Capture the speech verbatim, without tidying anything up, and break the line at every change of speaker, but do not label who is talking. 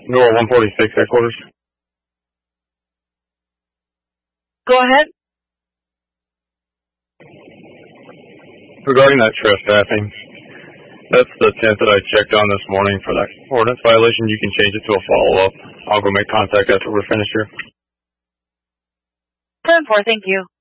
Nora one forty-six headquarters.
Go ahead.
Regarding that trespassing, that's the tenth that I checked on this morning for that ordinance violation. You can change it to a follow-up. I'll go make contact after we're finished here.
ten four, thank you.